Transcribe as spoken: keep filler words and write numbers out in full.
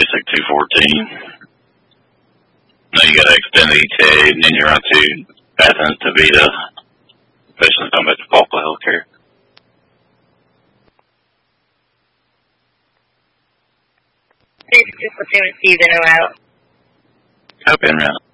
basic two fourteen. Now you got to extend the E T A, and then you run to Athens to Vita, especially talking about the Paupa Healthcare. This is platoon C, then out. Copy, en route.